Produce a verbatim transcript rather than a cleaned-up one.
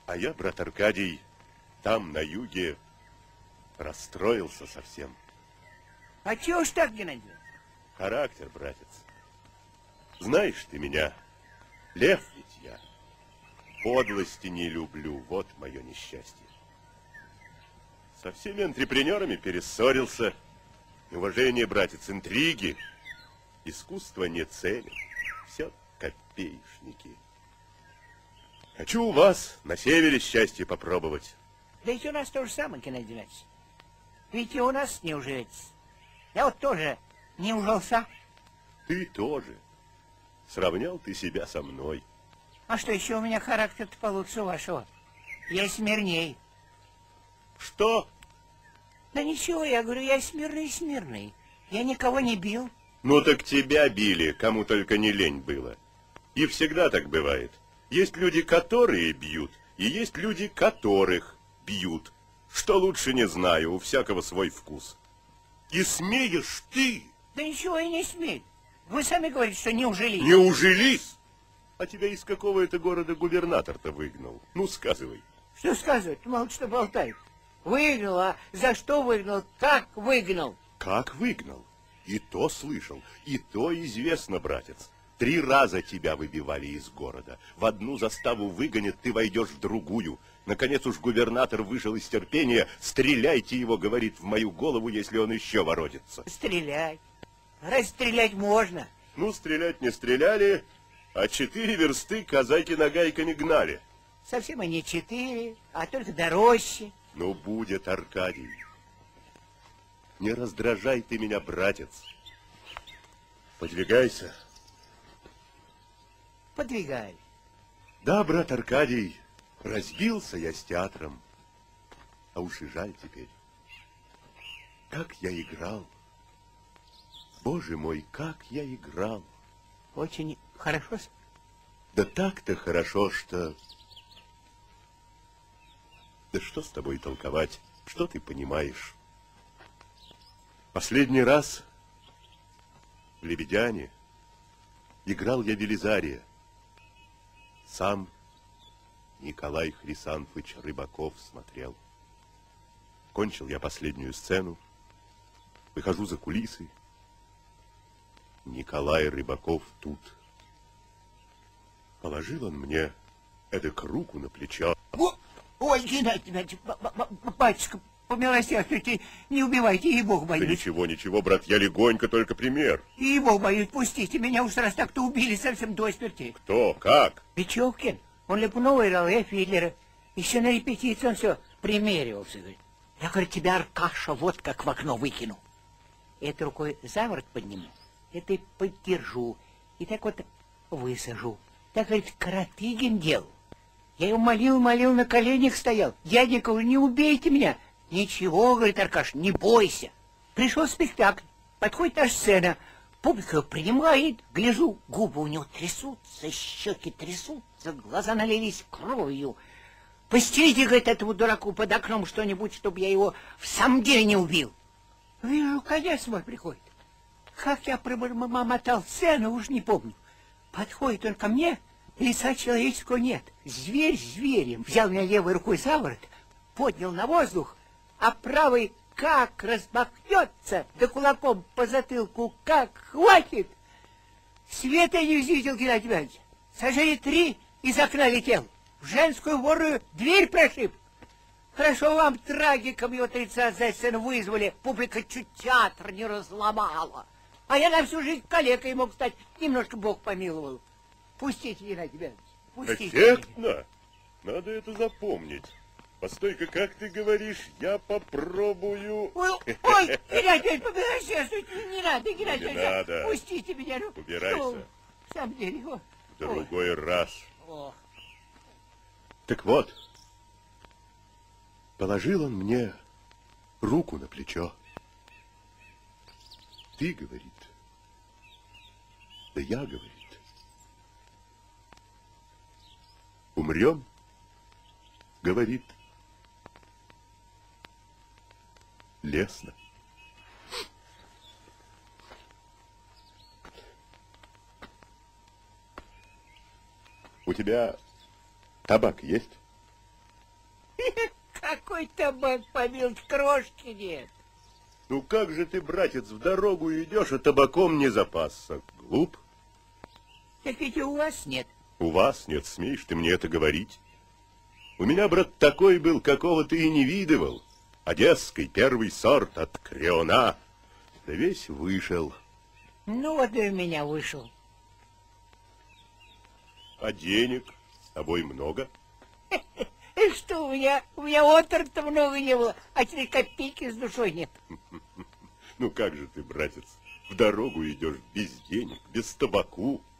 А я, брат Аркадий, там, на юге, расстроился совсем. А чего ж так, Геннадий? Характер, братец. Знаешь ты меня, лев ведь я. Подлости не люблю, вот мое несчастье. Со всеми антрепренерами перессорился. Неуважение, братец, интриги. Искусство не ценят. Все копеечники. Хочу у вас на севере счастье попробовать. Да ведь у нас то же самое, Геннадий Геннадьевич. Ведь и у нас не уживется. Я вот тоже не ужился. Ты тоже. Сравнял ты себя со мной. А что, еще у меня характер-то получше вашего. Я смирней. Что? Да ничего, я говорю, я смирный-смирный. Я никого не бил. Ну так тебя били, кому только не лень было. И всегда так бывает. Есть люди, которые бьют, и есть люди, которых бьют. Что лучше, не знаю, у всякого свой вкус. И смеешь ты? Да ничего я не смею. Вы сами говорите, что не ужили. Не ужили? А тебя из какого это города губернатор-то выгнал? Ну, сказывай. Что сказывать? Мало что болтает. Выгнал, а за что выгнал? Как выгнал? Как выгнал? И то слышал, и то известно, братец. Три раза тебя выбивали из города. В одну заставу выгонят, ты войдешь в другую. Наконец уж губернатор вышел из терпения. Стреляйте его, говорит, в мою голову, если он еще воротится. Стрелять. Расстрелять можно. Ну, стрелять не стреляли, а четыре версты казаки нагайками гнали. Совсем они четыре, а только дорожче. Ну, будет, Аркадий. Не раздражай ты меня, братец. Подвигайся. Подвигай. Да, брат Аркадий, разбился я с театром. А уж и жаль теперь. Как я играл. Боже мой, как я играл. Очень хорошо. Да так-то хорошо, что... Да что с тобой толковать? Что ты понимаешь? Последний раз в «Лебедяне» играл я Велизария. Сам Николай Хрисанфович Рыбаков смотрел. Кончил я последнюю сцену, выхожу за кулисы. Николай Рыбаков тут. Положил он мне эдак руку на плечо. О, ой, Геннадий Геннадьевич, батюшка, помилосердствуйте, не убивайте, и Бог боюсь. Да ничего, ничего, брат, я легонько, только пример. И Бог боюсь, пустите меня, уж раз так-то убили совсем до смерти. Кто? Как? Печевкин, он Липунова играл, я Фидлера. Еще на репетиции он все примеривался. Говорит. Я, говорю, тебя, Аркаша, вот как в окно выкину. Этой рукой за ворот подниму, этой поддержу, и так вот высажу. Так, говорит, Каратыгин делал. Я его молил, молил, на коленях стоял. Дядя, говорю, не убейте меня. Ничего, говорит Аркаш, не бойся. Пришел спектакль, подходит наша сцена, публика его принимает, гляжу, губы у него трясутся, щеки трясутся, глаза налились кровью. Постелите, говорит, этому дураку под окном что-нибудь, чтобы я его в самом деле не убил. Вижу, конец мой приходит. Как я промотал сцену, уж не помню. Подходит он ко мне, лица человеческого нет. Зверь зверем. Взял меня левой рукой за ворот, поднял на воздух, а правый как размахнется, да кулаком по затылку как хватит. Света не увидел, Геннадий Иванович. Сажали три, из окна летел. В женскую ворую дверь прошиб. Хорошо вам трагиком его тридцать за сцену вызвали. Публика чуть театр не разломала. А я на всю жизнь калекой мог стать. Немножко Бог помиловал. Пустите, Геннадий Иванович, пустите. Эффектно? Надо это запомнить. Постой-ка, как ты говоришь, я попробую... Ой, ой, Геннадий Иванович, помилосердствуйте, не надо, Геннадий Не Иванович, надо. пустите меня. Ну, Убирайся. ну, в самом деле, о, Другой раз. о. Так вот, положил он мне руку на плечо. Ты, говорит, да я, говорит, умрем, говорит, лестно. У тебя табак есть? Какой табак побил, крошки нет. Ну как же ты, братец, в дорогу идешь, а табаком не запасся? Глуп? Так ведь и у вас нет. У вас нет, смеешь ты мне это говорить? У меня, брат, такой был, какого ты и не видывал. Одесский первый сорт от Креона. Да весь вышел. Ну вот и у меня вышел. А денег с тобой много? И что, у меня, у меня отр-то много не было, а четыре копейки с душой нет. Ну как же ты, братец, в дорогу идешь без денег, без табаку?